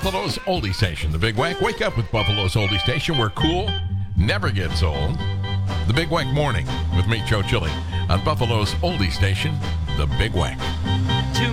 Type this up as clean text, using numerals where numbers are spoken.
Buffalo's oldie station, The Big Wank. Wake up with Buffalo's oldie station, where cool never gets old. The Big Wank Morning with me, Joe Chili, on Buffalo's oldie station, The Big Wank.